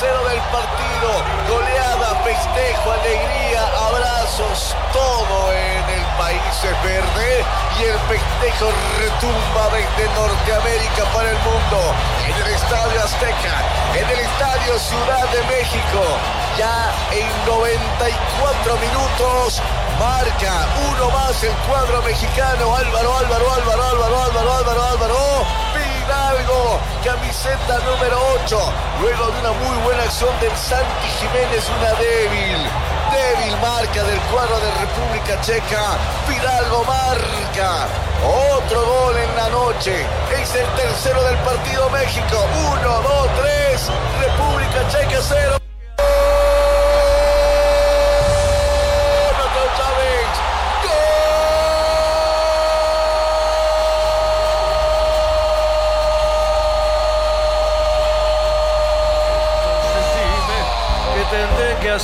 tercero del partido. Goleada, festejo, alegría, abrazos, todo en el país es verde y el festejo retumba desde Norteamérica para el mundo. En el Estadio Azteca, en el Estadio Ciudad de México, ya en 94 minutos, marca uno más el cuadro mexicano. Álvaro Fidalgo, camiseta número 8. Luego de una muy buena acción del Santi Jiménez, una débil marca del cuadro de República Checa. Fidalgo marca otro gol en la noche. Es el tercero del partido. México 1, 2, 3. República Checa 0. Tendré que hacer